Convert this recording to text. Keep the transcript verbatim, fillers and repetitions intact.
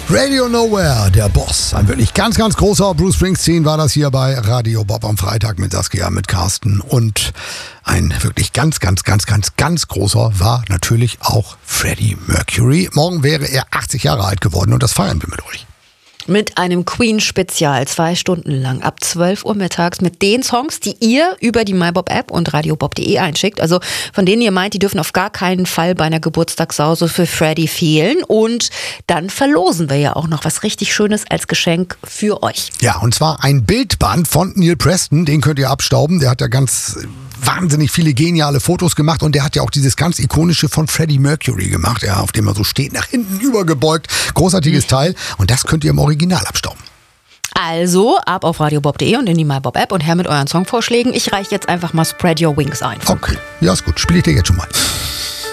Radio Nowhere, der Boss. Ein wirklich ganz, ganz großer Bruce Springsteen war das hier bei Radio Bob am Freitag mit Saskia, mit Carsten. Und ein wirklich ganz, ganz, ganz, ganz, ganz großer war natürlich auch Freddie Mercury. Morgen wäre er achtzig Jahre alt geworden und das feiern wir mit euch. Mit einem Queen-Spezial, zwei Stunden lang, ab zwölf Uhr mittags, mit den Songs, die ihr über die MyBob-App und radiobob punkt de einschickt. Also von denen ihr meint, die dürfen auf gar keinen Fall bei einer Geburtstagssause für Freddie fehlen. Und dann verlosen wir ja auch noch was richtig Schönes als Geschenk für euch. Ja, und zwar ein Bildband von Neil Preston, den könnt ihr abstauben. Der hat ja ganz wahnsinnig viele geniale Fotos gemacht und der hat ja auch dieses ganz ikonische von Freddie Mercury gemacht, ja, auf dem er so steht, nach hinten übergebeugt. Großartiges Teil und das könnt ihr im Original abstauben. Also ab auf radiobob punkt de und in die MyBob-App und her mit euren Songvorschlägen. Ich reiche jetzt einfach mal Spread Your Wings ein. Okay, ja ist gut. Spiele ich dir jetzt schon mal.